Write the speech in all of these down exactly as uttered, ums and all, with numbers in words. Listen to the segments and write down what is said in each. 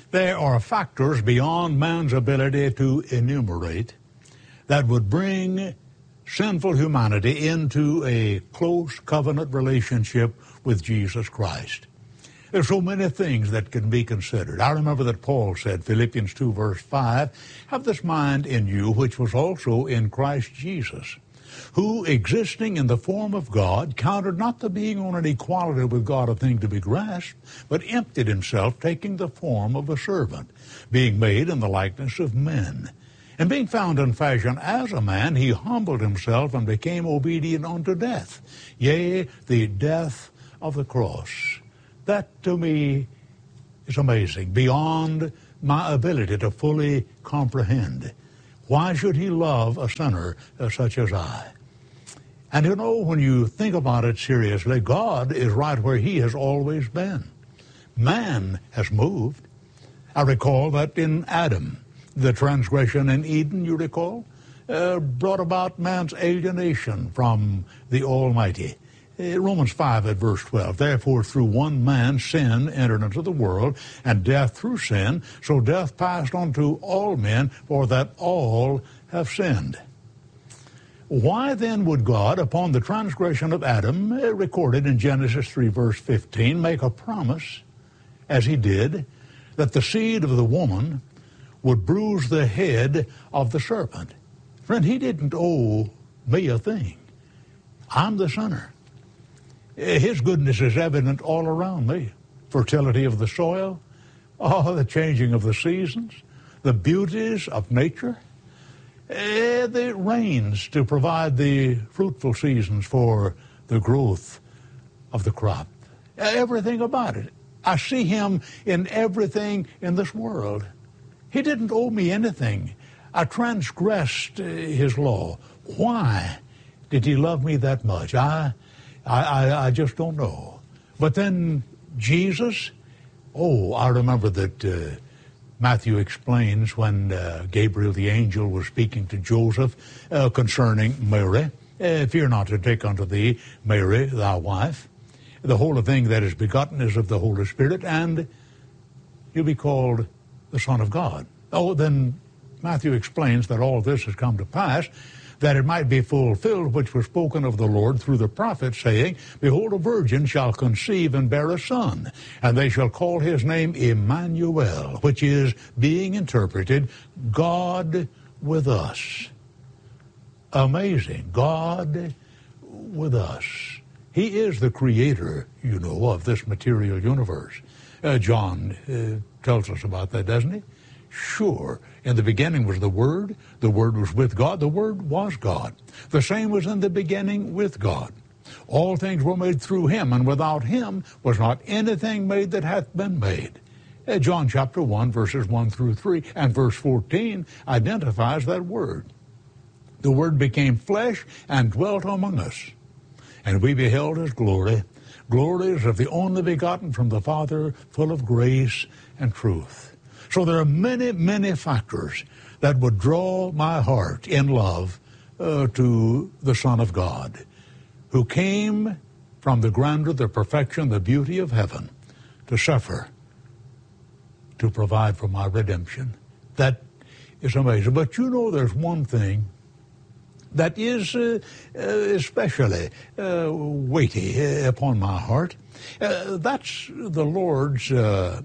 There are factors beyond man's ability to enumerate that would bring sinful humanity into a close covenant relationship with Jesus Christ. There's so many things that can be considered. I remember that Paul said, Philippians two, verse five, "Have this mind in you, which was also in Christ Jesus, who, existing in the form of God, counted not the being on an equality with God a thing to be grasped, but emptied himself, taking the form of a servant, being made in the likeness of men. And being found in fashion as a man, he humbled himself and became obedient unto death, yea, the death of the cross." That, to me, is amazing, beyond my ability to fully comprehend. Why should he love a sinner uh, such as I? And you know, when you think about it seriously, God is right where he has always been. Man has moved. I recall that in Adam, the transgression in Eden, you recall, uh, brought about man's alienation from the Almighty. Uh, Romans five at verse twelve, "Therefore through one man sin entered into the world, and death through sin, so death passed on to all men, for that all have sinned." Why then would God, upon the transgression of Adam, uh, recorded in Genesis three, verse fifteen, make a promise, as he did, that the seed of the woman would bruise the head of the serpent? Friend, he didn't owe me a thing. I'm the sinner. His goodness is evident all around me. Fertility of the soil, oh, the changing of the seasons, the beauties of nature, eh, the rains to provide the fruitful seasons for the growth of the crop. Everything about it. I see him in everything in this world. He didn't owe me anything. I transgressed his law. Why did he love me that much? I, I, I just don't know. But then Jesus, oh, I remember that uh, Matthew explains when uh, Gabriel the angel was speaking to Joseph uh, concerning Mary, uh, "Fear not to take unto thee Mary, thy wife. The holy thing that is begotten is of the Holy Spirit, and you'll be called the Son of God." Oh, then Matthew explains that all this has come to pass, that it might be fulfilled which was spoken of the Lord through the prophet, saying, "Behold, a virgin shall conceive and bear a son, and they shall call his name Emmanuel," which is, being interpreted, God with us. Amazing. God with us. He is the creator, you know, of this material universe. Uh, John uh, tells us about that, doesn't he? Sure. In the beginning was the Word. The Word was with God. The Word was God. The same was in the beginning with God. All things were made through him, and without him was not anything made that hath been made. Uh, John chapter one, verses one through three, and verse fourteen identifies that Word. The Word became flesh and dwelt among us, and we beheld his glory. Glory is of the only begotten from the Father, full of grace and truth. So there are many, many factors that would draw my heart in love uh, to the Son of God, who came from the grandeur, the perfection, the beauty of heaven to suffer, to provide for my redemption. That is amazing. But you know, there's one thing that is uh, uh, especially uh, weighty uh, upon my heart. Uh, that's the Lord's uh,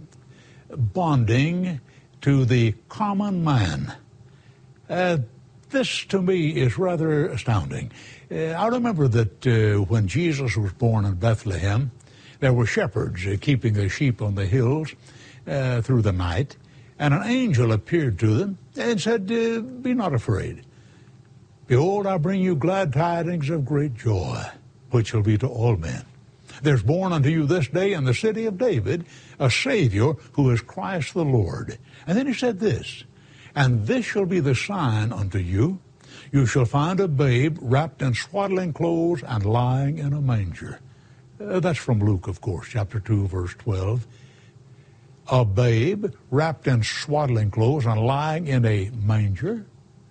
bonding to the common man. Uh, this, to me, is rather astounding. Uh, I remember that uh, when Jesus was born in Bethlehem, there were shepherds uh, keeping their sheep on the hills uh, through the night, and an angel appeared to them and said, uh, "Be not afraid. Behold, I bring you glad tidings of great joy, which shall be to all men. There's born unto you this day in the city of David a Savior, who is Christ the Lord." And then he said this, "And this shall be the sign unto you. You shall find a babe wrapped in swaddling clothes and lying in a manger." Uh, that's from Luke, of course, chapter two, verse twelve. A babe wrapped in swaddling clothes and lying in a manger.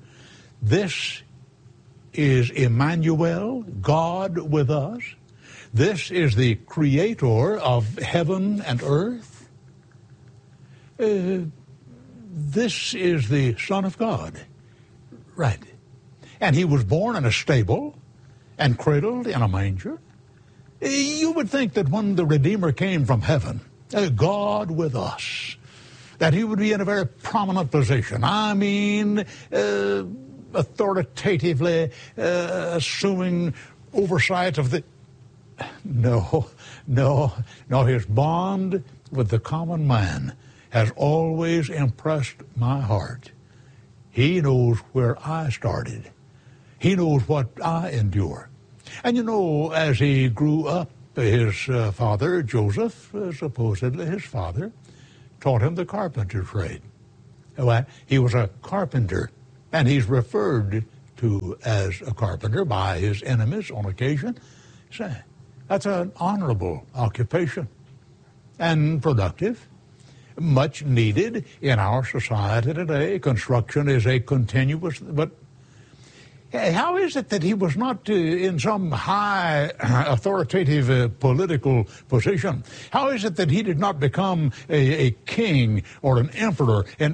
This is Emmanuel, God with us. This is the creator of heaven and earth. uh, this is the Son of God. Right. And he was born in a stable and cradled in a manger. You would think that when the Redeemer came from heaven, uh, God with us, that he would be in a very prominent position. I mean, uh, authoritatively uh, assuming oversight of the... No, no, no, his bond with the common man has always impressed my heart. He knows where I started. He knows what I endure. And you know, as he grew up, his uh, father, Joseph, uh, supposedly his father, taught him the carpenter trade. Well, he was a carpenter, and he's referred to as a carpenter by his enemies on occasion. So that's an honorable occupation and productive, much needed in our society today. Construction is a continuous, but how is it that he was not uh, in some high authoritative uh, political position? How is it that he did not become a, a king or an emperor? And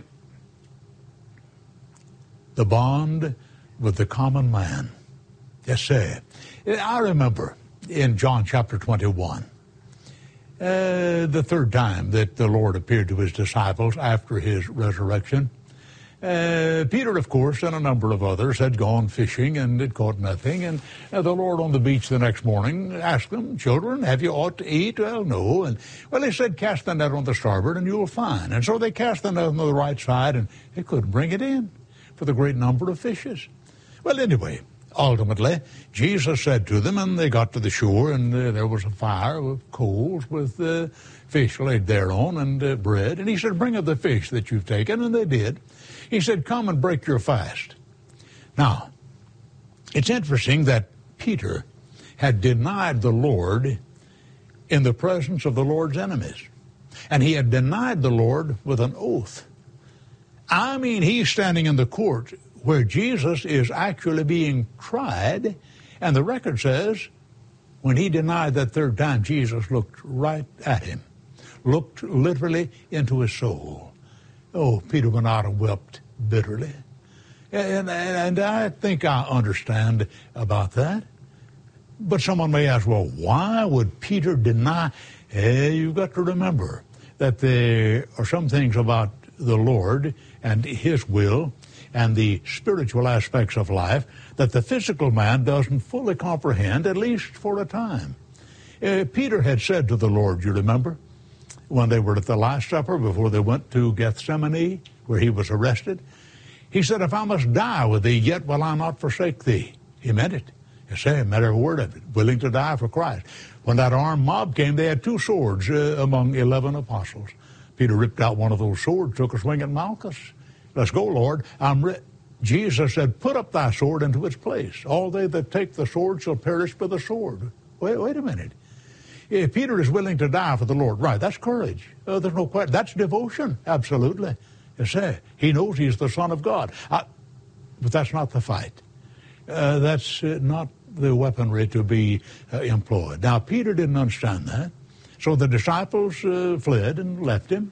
the bond with the common man. Yes, sir. I remember in John chapter twenty-one, uh, the third time that the Lord appeared to his disciples after his resurrection. Uh, Peter, of course, and a number of others had gone fishing and had caught nothing. And uh, the Lord on the beach the next morning asked them, "Children, have you aught to eat?" Well, no. And well, they said, "Cast the net on the starboard and you'll find." And so they cast the net on the right side, and they couldn't bring it in for the great number of fishes. Well, anyway, ultimately, Jesus said to them, and they got to the shore, and uh, there was a fire with coals with uh, fish laid thereon and uh, bread. And he said, "Bring up the fish that you've taken," and they did. He said, "Come and break your fast." Now, it's interesting that Peter had denied the Lord in the presence of the Lord's enemies. And he had denied the Lord with an oath. I mean, he's standing in the court where Jesus is actually being tried, and the record says when he denied that third time, Jesus looked right at him, looked literally into his soul. Oh, Peter went out and wept bitterly. And, and, and I think I understand about that. But someone may ask, well, why would Peter deny? Eh, you've got to remember that there are some things about the Lord and his will and the spiritual aspects of life that the physical man doesn't fully comprehend, at least for a time. Uh, Peter had said to the Lord, you remember, when they were at the Last Supper before they went to Gethsemane, where he was arrested, he said, "If I must die with thee, yet will I not forsake thee." He meant it. You say, he meant every word of it, willing to die for Christ. When that armed mob came, they had two swords uh, among eleven apostles. Peter ripped out one of those swords, took a swing at Malchus. "Let's go, Lord. I'm re-. Jesus said, "Put up thy sword into its place. All they that take the sword shall perish by the sword." Wait, wait a minute. If Peter is willing to die for the Lord, right, that's courage. Uh, there's no question. That's devotion, absolutely. You say, he knows he's the Son of God. I, but that's not the fight. Uh, that's uh, not the weaponry to be uh, employed. Now, Peter didn't understand that. So the disciples uh, fled and left him.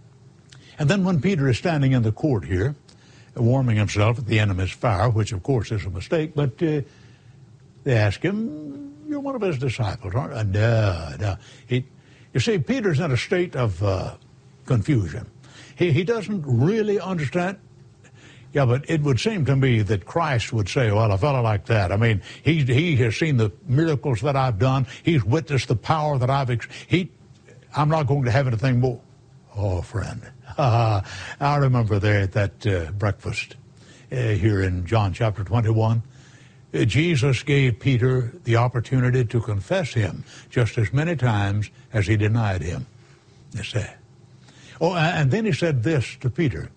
And then when Peter is standing in the court here, warming himself at the enemy's fire, which of course is a mistake, but uh, they ask him, "You're one of his disciples, aren't you?" No, no. He, you see, Peter's in a state of uh, confusion. He, he doesn't really understand. Yeah, but it would seem to me that Christ would say, well, a fellow like that, I mean, he, he has seen the miracles that I've done. He's witnessed the power that I've, ex- he, I'm not going to have anything more. Oh, friend, uh, I remember there at that uh, breakfast uh, here in John chapter twenty-one, uh, Jesus gave Peter the opportunity to confess him just as many times as he denied him. You say. Oh, and then he said this to Peter.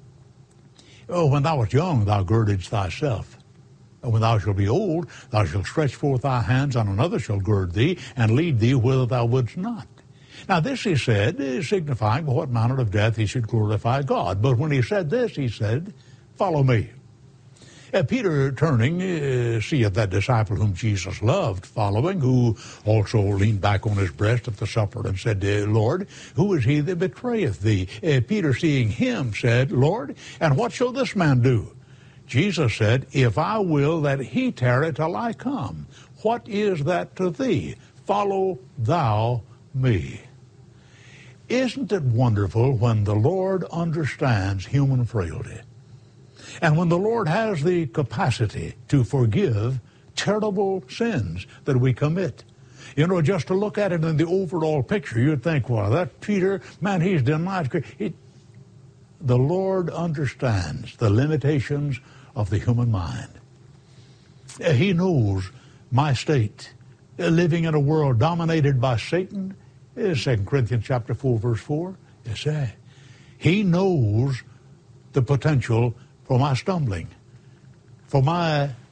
"Oh, when thou wast young, thou girdedst thyself. And when thou shalt be old, thou shalt stretch forth thy hands, and another shall gird thee, and lead thee whither thou wouldst not." Now this he said, signifying by what manner of death he should glorify God. But when he said this, he said, "Follow me." Uh, Peter, turning, uh, seeth that disciple whom Jesus loved following, who also leaned back on his breast at the supper and said, uh, Lord, who is he that betrayeth thee? Uh, Peter, seeing him, said, Lord, and what shall this man do? Jesus said, If I will that he tarry till I come, what is that to thee? Follow thou me. Isn't it wonderful when the Lord understands human frailty? And when the Lord has the capacity to forgive terrible sins that we commit. You know, just to look at it in the overall picture, you'd think, well, that Peter, man, he's denied. It, the Lord understands the limitations of the human mind. He knows my state, living in a world dominated by Satan. Second Corinthians chapter four, verse four. Yes, he knows the potential for my stumbling, for my